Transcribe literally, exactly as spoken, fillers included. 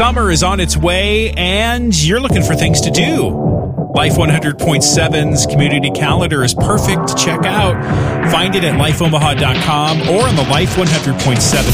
Summer is on its way, and you're looking for things to do. Life one hundred point seven's community calendar is perfect to check out. Find it at life omaha dot com or on the Life one hundred point seven